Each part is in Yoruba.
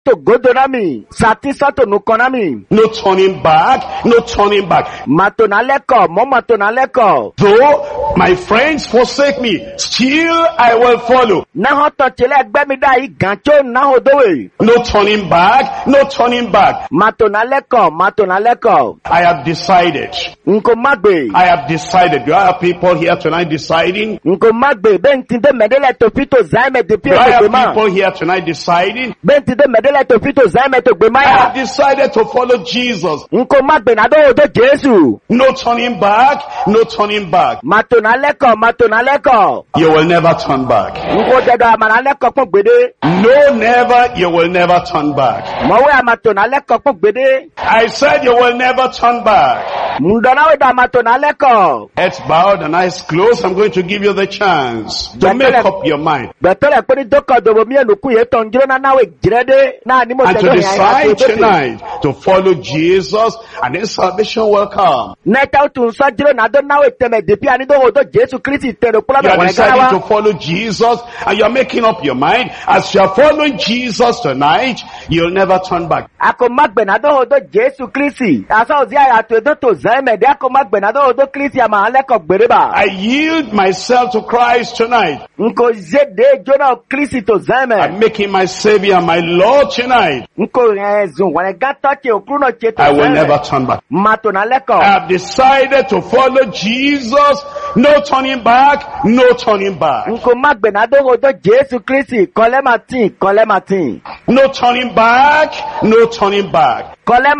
to godonami. Satisa to nukonami. No turning back, no turning back. Matonaleko, momatonaleko. Though my friends forsake me, still I will follow. Naho to chile gbemida igancho naho dowe. No turning back, no turning back. Matonaleko, matonaleko. I have decided. Nko magbe. I have decided. Do I have people here tonight deciding? Nko magbe. Bentinde medele to pito zaime de Do I have gbema. people here tonight deciding? Bentinde medele to pito zaime to gbema I ya. have decided to follow Jesus. Nko magbe na do Jesu. No turning back, no turning back. Matonaleko, matonaleko. You will never turn back. Nko dedo amanaleko pon gbede. No, never, you will never turn back. Mowe amatonaleko pon gbede. I said you will never turn back. Mundonawe da matonaleko. Heads bowed and eyes closed. I'm going to give you the chance to make up your mind Betele poni doko dobo mi enuku ye tonjiro na nawe jirede na ni mo and to tedo decide tonight to follow Jesus, and then salvation will come. Neta utun sajiro na do nawe teme depi ani do odo Jesu Kristi tero kula You be are wona deciding garawa. to follow Jesus, and you are making up your mind. As you are following Jesus tonight, you'll never turn back. Ako magbe na do odo Jesu Kristi. Asa ozi aya to do to zaime de ako magbe na do odo Kristi ama aleko gbereba. I yield myself to Christ tonight. Nko zede jona Kristi to zaime. I'm making my Savior my Lord tonight. Nko zun wane gata ke okruno che to I will zaime. never turn back. Mato na leko. I have decided to follow Jesus. No turning back, no turning back. Nko magbe na do odo Jesu Kristi kole matin. No turning back, no turning back. Kole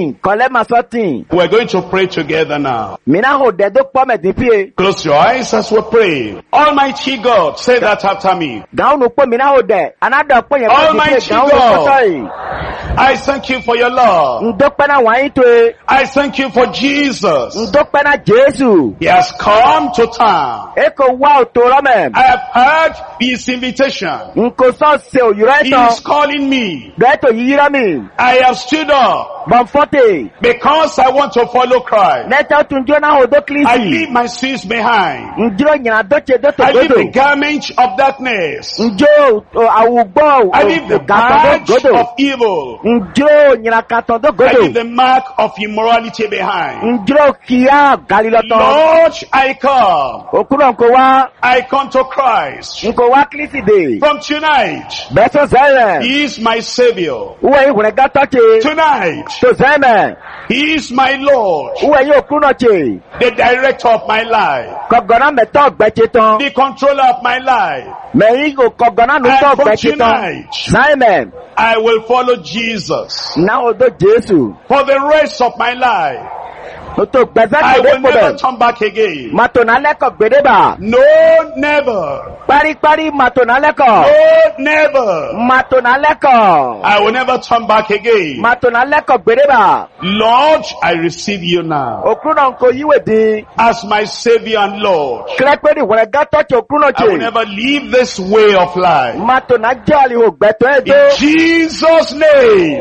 masotin. We're going to pray together now. Mina ho de do po me dipie. Close your eyes as we pray. Almighty God, say that after me. Gaun no po mina ho de. Anada po ye Almighty gaun God. no soi. I thank you for your love. Ndokpe na wan to e. I thank you for Jesus. Ndokpe na Jesu. He has come to town. Eko wa otoro me. I have heard his invitation. Nko so se o yura He eto. is calling me. Beto yira mi. I have stood up Bonfote. because I want to follow Christ. Neta tunjo na ho do I klisi. leave my sins behind. Njiro nyina doche do to I leave the godo. garment of darkness. Njo awugbo. I leave the badge of evil. Njiro nyina katon do I leave godo. the mark of immorality behind. Njiro kia galiloton. Lord, I come. Okuro nko wa. I come to Christ. Nko wa klisi de. From tonight, Beto zere. He is my Savior. Uwe yi hune gatoche. Tonight, To zeme. He is my Lord, Uwe yi okruno che. the director of my life, Kọgọna mẹtọ gbẹchetan. the controller of my life. Mẹyin ko kọgọna nutọ And from gbẹchetan. tonight, Simon. I will follow Jesus Na odo Jesu. for the rest of my life. Oto gbẹsẹ I will gbẹdẹ never kọbẹ. turn back again. Matonalẹkọ gbẹdẹba. No, never. Paripari matonalẹkọ. No, never. Matonalẹkọ. I will never turn back again. Matonalẹkọ gbẹdẹba. Lord, I receive you now Okruno nko yiwe di. as my Savior and Lord. Kírẹ́pẹ́rì wọ̀rẹ̀ gátọ́tì okruno I will che. never leave this way of life. Matonajali ho gbẹtọ In ẹjọ. Jesus' name,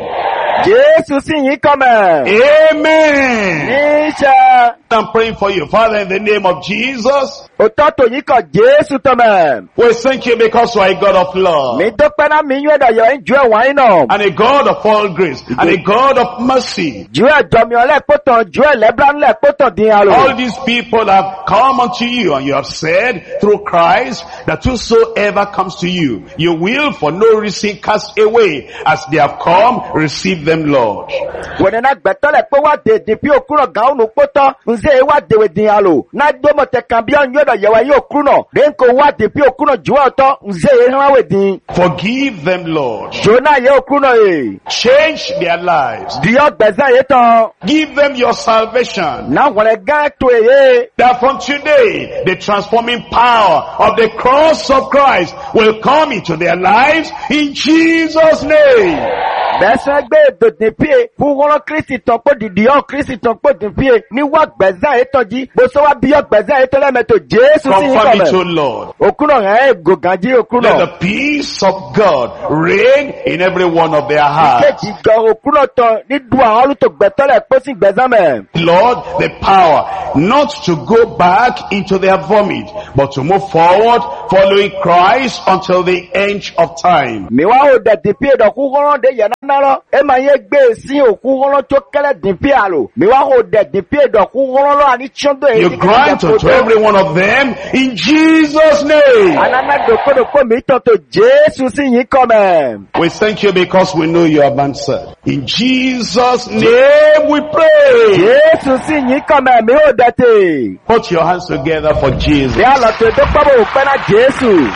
Jésù sì yín kọ́mẹ̀. amen. Níṣẹ́. I'm praying for you, Father, in the name of Jesus. Òtọ́ tòyí kọ̀ Jésù tọ́mẹ̀. We thank you because you are a God of love Mi dúpẹ́ náà mi yún ẹ̀dọ̀ yọ̀ ń ju ẹ̀wọ̀n yín náà. and a God of all grace and a God of mercy. Ju ẹ̀jọ̀ mi ọ̀lẹ́ pọ̀tàn ju ẹ̀lẹ́bírán lẹ̀ pọ̀tàn dín arò. All these people have come unto you, and you have said through Christ that whosoever comes to you, you will for no reason cast away. As they have come, receive them, Lord. Wọ̀nẹ̀ náà gbẹ̀tọ́ lẹ̀ pé wá dèdè bí òkúrọ̀ gan ònú pọ̀tàn. Ǹzẹ́ wá dèwè dín arò. Náà dómọ̀tẹ̀ kan bí ọ̀nyọ́ ẹ̀dọ̀ yẹ̀wà yóò kúrò náà. Rẹ́ńkò wá dè bí òkúrọ̀ ju ọ̀tọ̀. Ǹzẹ́ yẹn hàn wẹ̀ dín. Forgive them, Lord. Jona yẹ òkúrọ̀ náà yẹ. Change their lives. Dìyọ́ gbẹ̀sẹ̀ yẹ tán. Give them your salvation. Náà wọ̀nẹ̀ gán tó èyẹ. That from today, the transforming power of the cross of Christ will come into their lives in Jesus' name. Bẹ́sẹ̀ gbé dòdì píè fún wọ́n Kristi tán pé dìdì ọ́ Kristi tán pé dìdì píè ní wá gbẹ̀sẹ̀ ètò jí bóso wá bí ọ́ gbẹ̀sẹ̀ ètò lẹ́mẹ̀tò Jésù sí yín Confirm it, O kọ̀mẹ̀. Lord. Òkúrọ̀ ẹ̀ gògànjí òkúrọ̀. Let the peace of God reign in every one of their hearts. Ìkejì gan òkúrọ̀ tán ní du àwọn olùtò gbẹ̀tọ́lẹ̀ pé sí gbẹ̀sẹ̀ mẹ̀. Lord, the power not to go back into their vomit, but to move forward, following Christ until the end of time. Mi wá ò dẹ̀ dì píè dọ̀kú wọ́n dé yẹn nalo e ma ye gbe si oku won to kele din pi alo mi wa ho de din pi do ku won lo ani chondo e You grant unto every one of them in Jesus' name. anana do ko mi to Jesu si yin come. We thank you because we know you have answered. In Jesus' name we pray. Jesu si yin come mi o dete. Put your hands together for Jesus. Ya lo to do pa bo pe na Jesu.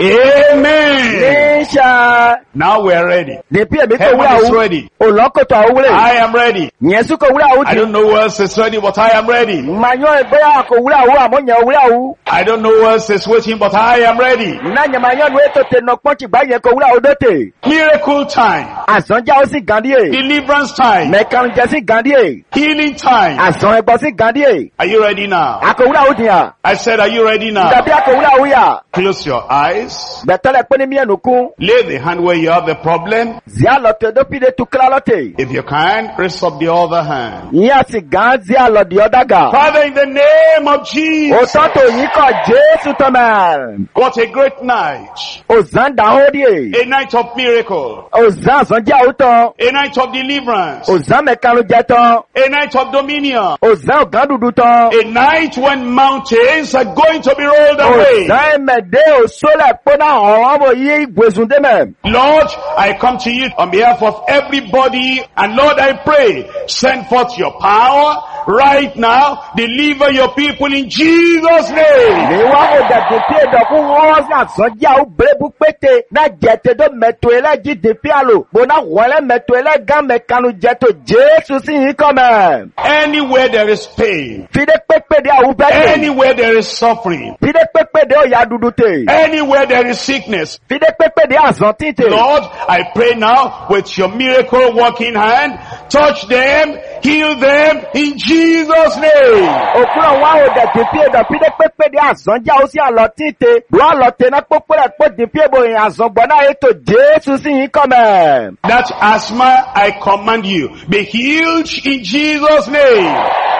Amen. Nisha. Now we are ready. De pi e mi ko Heaven wura is o. ready. O lo ko to awule. I am ready. Yesu ko wura o I ti. don't know who else is ready, but I am ready. Ma yo e boya ko wura o amo nya wura o. I don't know who else is waiting, but I am ready. Na nya ma yo no e to te no pon ti gba ye ko wura o dote. Miracle time. Àsán já ó sì gàndíè. Deliverance time. Mẹ̀kàrún jẹ́ sí gàndíè. Healing time. Àsán ẹ̀gbọ́n sí gàndíè. Are you ready now? Àkòwúrà ó dìyàn. I said, are you ready now? Dàbí àkòwúrà ó yà. Close your eyes. Bẹ̀tẹ́lẹ̀ pé ní míyànjú kún. Lay the hand where you have the problem. Zia lọ́tẹ̀ dópìdé tukura lọ́tẹ̀. If you can, raise up the other hand. Ìyá sì gàn zia lọ́dì ọ̀dàgà. Father, in the name of Jesus. Òtọ́ tó yín kọ̀ Jésù tọ́mẹ̀. What a great night. Òzán dàhódìè. A night of miracle. Òzán àsán já òótọ́. A night of deliverance. Òzán mẹ̀kàrún jẹ tán. A night of dominion. Òzán ògán dúdú tán. A night when mountains are going to be rolled away. Òzán ẹ̀mẹ̀dé òṣòlẹ̀ pọ́nà ọ̀rọ̀ ọmọ yí ìgbésùn dẹ́mẹ̀. Lord, I come to you on behalf of everybody, and Lord, I pray, send forth your power right now, deliver your people in Jesus' name. Ni wa o da de pie do ku wo sa so ja o brebu pete na jete do meto ele ji de pialo bo na wole meto ele gan me kanu jeto Jesu si yin come. Anywhere there is pain, Fide pepe de awu bete. anywhere there is suffering, Fide pepe de o ya dudu te. anywhere there is sickness, Fide pepe de azan tinte. Lord, I pray now with your miracle working hand, touch them, heal them in Jesus' name. Okura wa o da de pie do fide pepe de azan ja o si alo tinte. Do alo te na popo le po de pie bo yin azan bo na eto Jesu si yin come. That asthma, I command you, be healed in Jesus' name.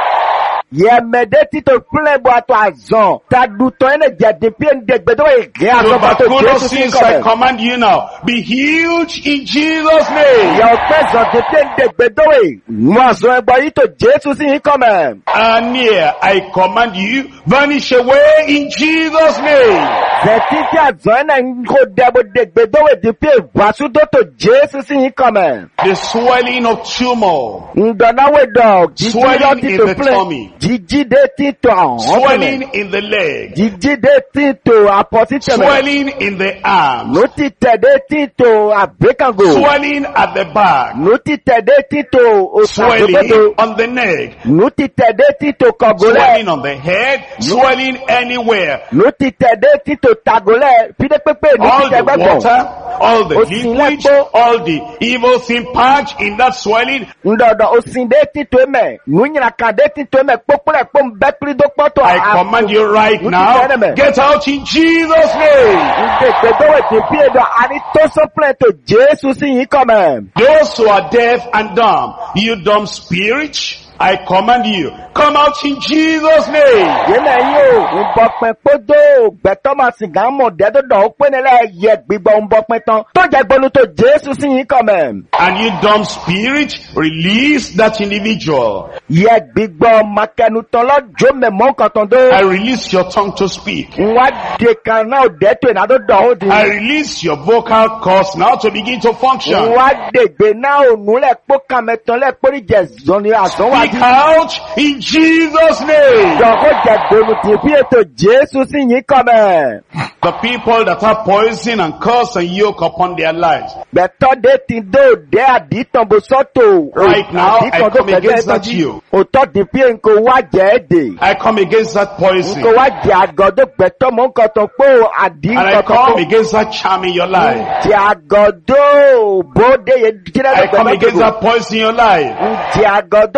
Ye mede tito plin bo ato azan. Ta duto ene je de pie de gbedo e ge azan ba to Jesu si Tuberculosis, I come. command you now, be healed in Jesus' name. Ya ofensa de pie de gbedo e. Mo azan egbo yi to Jesu si yin come. Near, I command you, vanish away in Jesus' name. Zeti ti azan ene ko debo de gbedo e de pie basu do to Jesu si yin come. The swelling of tumor, Ndona we dog. Swelling in the tummy. Jiji de tito ahon. swelling in the leg, Jiji de tito apositeme. swelling in the arms, Noti tede tito abekango. swelling at the back, Noti tede tito swelling osadobedo. on the neck, Noti tede tito kogole. swelling on the head, swelling anywhere. Noti tede tito tagole. Pide pepe All noti the tegbego. water, all the Osinlepo. liquid, all the evil thing packed in that swelling, Ndodo osinde tito eme. Nunyina kade tito eme. Popule pom bekli do poto. I command you right now, get out in Jesus' name. Nde gbedowe te pie do ani toso plan to Jesu si yin come. Those who are deaf and dumb, you dumb spirit, I command you, come out in Jesus' name. Yena yo, mbọpin podo, gbẹ̀tọ́ ma sì gán mọ̀ dẹ́dọ̀dọ̀ ó pé nílẹ̀ yẹ gbígbọ́ mbọpin tán. Tó jẹ́ gbọ́nu tó Jésù sí yín kọ̀mẹ̀. And you dumb spirit, release that individual. Yẹ gbígbọ́ makẹnu tán lọ́jọ́ mẹ́mọ́ kan tán dó. I release your tongue to speak. Nwa de kan náà dẹ́tò ìnádọ́dọ̀ ó di. I release your vocal cords now to begin to function. Nwa dègbè náà ònú lẹ̀ pọ́ kàmẹ́tàn lẹ̀ pórí jẹ̀ zọ́ni àsánwájú. Speak out in Jesus' name. Dọ̀kọ́ jẹ gbòòrò tí bí ètò Jésù sí yín kọ̀mẹ̀. The people that have poison and curse and yoke upon their lives. Gbẹ̀tọ́ dé ti dó dé àdìtàn bó sọ́tò. Right now, I come against that you. Òtọ́ di bí nǹkan wá jẹ́ èdè. I come against that poison. Nǹkan wá jẹ́ àgọ́dọ̀ gbẹ̀tọ́ mọ́ nǹkan tó pé àdí And I nǹkan tó come pé. against that charm in your life. Jẹ́ àgọ́dọ̀ bóde yẹ jíjẹ́ I come against that poison in your life. Jẹ́ àgọ́dọ̀ nu dídó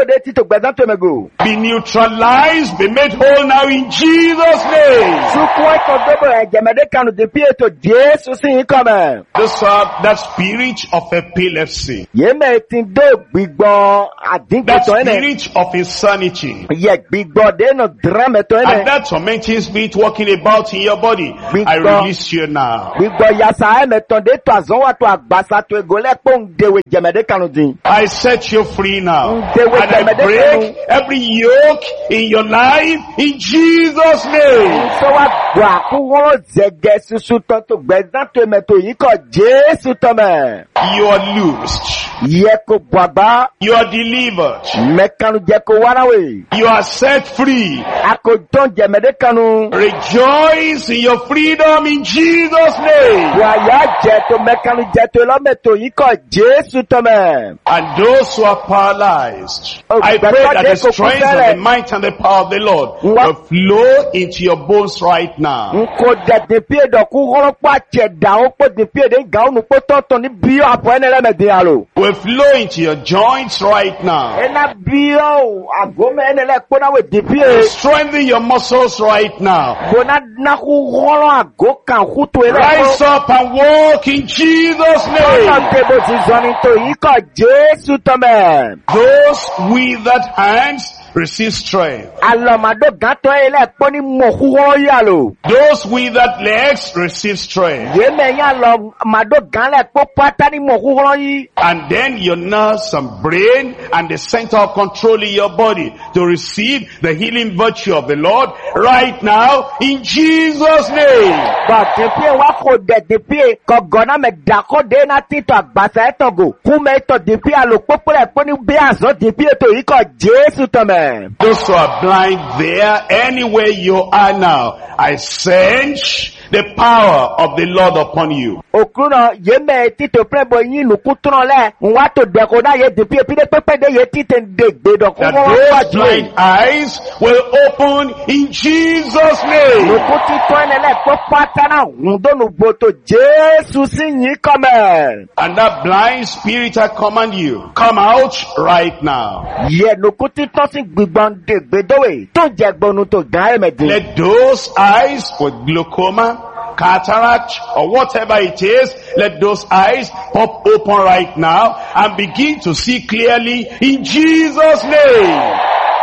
de tito gbẹ̀dán tó mẹ́gò. Be neutralized, be made whole now in Jesus' name. Sukun ẹ̀kọ́ dọ́bọ̀ ẹ̀jẹ̀mẹ̀dẹ́ kanu depuis ètò Jésù sí yín kọ́mẹ̀. That spirit of epilepsy, Yémẹ̀ ti dé gbígbọ́n that àdíngbẹ̀tọ̀ ẹ̀nẹ̀. spirit of insanity, Yẹ gbígbọ́n dénú drámẹ̀tọ̀ and ẹ̀nẹ̀. that tormenting spirit walking about in your body, I release you now. Gbígbọ́n yasa ẹ̀mẹ̀tọ̀ dé tó àzọ́wà tó àgbàsá tó egolẹ́ pọ̀ ń dewe jẹ̀mẹ̀dẹ́ kanu dín. I set you free now. And They will I break every yoke in your life in Jesus' name. So wa gbọ́ àkúwọ́rọ̀ zẹ̀gẹ̀ susu tán tó gbẹ̀dán tó mẹ́tò yìí kọ̀ Jésù tán mẹ́. You are loosed. Yẹ kó gbọ́ àgbá. You are delivered. Mẹ́kanu jẹ́ kó wáráwé. You are set free. Akójọ́ jẹ̀mẹ̀dẹ́ kanu. Rejoice in your freedom in Jesus' name. Wàyà jẹ́ tó mẹ́kanu jẹ́ tó lọ́mẹ̀tò yìí kọ̀ Jésù tán mẹ́. And those who are paralyzed, Oh, I but pray God, that they the could strength put and that- the might and the power of the Lord What? will flow into your bones right now. Nko dẹ̀dẹ̀ pie dọ̀kú họ́rọ́pọ̀ àtsẹ̀ dàwọn pọ̀ dẹ̀ pie dẹ̀ gàwọn nukpọ̀ tọ̀tọ̀ ní bíọ́ àpọ̀ ẹ̀nẹ̀ lẹ́mẹ̀dẹ̀ àlò. Will flow into your joints right now. Ẹ̀nà bíọ́ àgọ́mẹ̀ ẹ̀nẹ̀ lẹ́ kpọ́nà wẹ̀ dẹ̀ pie. Will strengthen your muscles right now. Bona naku hɔrɔn àgọ́ kan kutu yẹlẹ Rise up and walk in Jesus' Ọ̀nà name. tẹ̀bọ̀ ti zɔni tó yìí kọ̀ Jésù tọ́mẹ̀. Those withered hands receive strength. Alọ̀màdó gàtọ̀ yẹlẹ kpọ́ ní mọ̀kú hɔrɔn yà lò. Those withered legs receive strength. Yémẹ̀ yà alọ̀màdó gàlẹ̀ kpọ́ pátá ní mọ̀kú hɔrɔn yìí. And then your nerves and brain and the center of control in your body to receive the healing virtue of the Lord right now in Jesus' name. Bọ̀ dèpie wa kò dẹ̀ dèpie kọ̀ gọ̀nà mẹ̀ dàkọ̀ dé na títọ̀ àgbàsá ẹ̀tọ̀ gò. Kúmẹ̀ ẹ̀tọ̀ dèpie àlò kpọ́kpọ́ lẹ̀ kpọ́ ní bí àzọ́ dèpie tó yìí kọ̀ Jésù tọ́mẹ̀. Those who are blind there, anywhere you are now, I send the power of the Lord upon you. Okuno yeme tito prebo yin nukutuno le nwato deko na ye depie pide pepe de ye tite ndegbe do ko That wa those ju blind eyes will open in Jesus' name. nukuti to enele po pata na ndo nu boto Jesu sin come And that blind spirit, I command you, come out right now. ye nukuti to sin gbigbon degbe dowe to jegbonu to gan emedin Let those eyes with glaucoma, cataract, or whatever it is, let those eyes pop open right now and begin to see clearly in Jesus' name.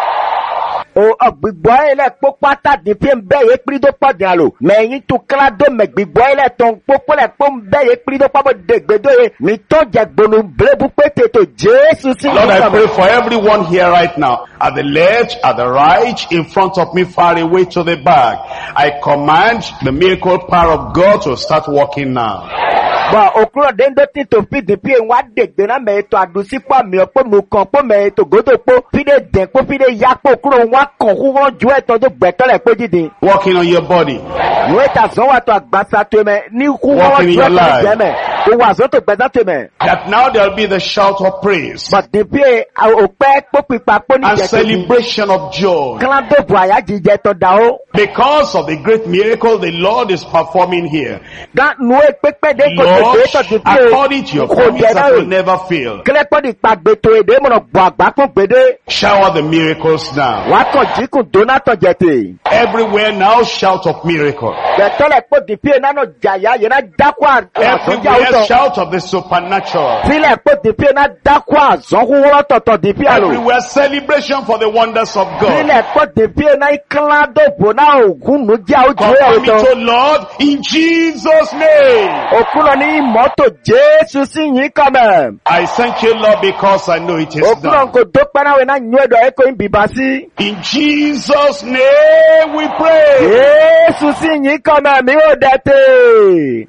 o gbigbo ele po pata depie nbe ye prido pa dialo me yin to kla do me gbigbo ele ton popo le po nbe ye prido pa bo degbe do ye mi to jegbonu blebu pete to Jesu sin Lord, I pray for everyone here right now, at the left, at the right, in front of me, far away to the back. I command the miracle power of God to start working now. Ba okuro dendo ti to fi depie wa degbe na me to adusi pa mi opo mu kan po me to godo po fi de den po fi de ya po okuro wa kan hu won ju e to do gbetole pe dide Working on your body. we ta so wa to agbasa to me ni hu won Working in ju your e life. to me o wa so to gbesa to me That now there'll be the shout of praise but depie o pe po pipa po ni and je celebration of joy. kan do bu aya jije to da o Because of the great miracle the Lord is performing here. ga nu e pepe de ko Lord, to depie according to your promise that will never fail, kele po di pagbe to ede mo no gbo agba kun gbede shower the miracles now. wa kan jikun donato jete Everywhere now, shout of miracle. Bẹ̀tọ́lẹ̀ pọ̀ dìpíè nánà jàyà yẹn náà dákọ̀ àtúnjà Everywhere, ọ̀tọ̀. shout of the supernatural. Sílẹ̀ pọ̀ dìpíè náà dákọ̀ àzọ́kúwọ́rọ́ tọ̀tọ̀ dìpíè àlò. Everywhere, celebration for the wonders of God. Sílẹ̀ pọ̀ dìpíè náà kíládòbò náà ògùn nù jẹ́ àwùjọ Confirm it, ọ̀tọ̀. O Lord, in Jesus' name. Òkú lọ ní mọ́tò Jésù sí yín kọ́mẹ̀. I thank you, Lord, because I know it is Òkú lọ done. kò dópẹ́ náà wẹ̀ náà yún ẹ̀dọ̀ ẹ̀kọ́ ń bìbá sí. In Jesus' name we pray. Jésù sí yín kọ́mẹ̀ mi ò dẹ̀tẹ̀.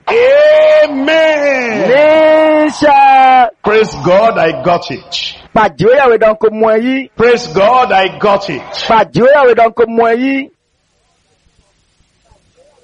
Amen. Níṣà. Praise God, I got it. Pàjẹ́ òyàwó ìdánkò mú ẹ yí. Praise God, I got it. Pàjẹ́ òyàwó ìdánkò mú ẹ yí.